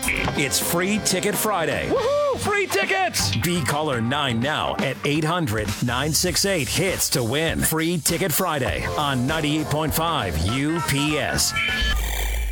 It's Free Ticket Friday. Woohoo! Free tickets! Be caller 9 now at 800-968-HITS to win. Free Ticket Friday on 98.5 UPS.